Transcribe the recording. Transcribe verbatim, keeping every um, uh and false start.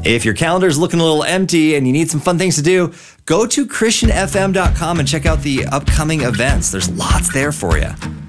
If your calendar is looking a little empty and you need some fun things to do, go to Christian F M dot com and check out the upcoming events. There's lots there for you.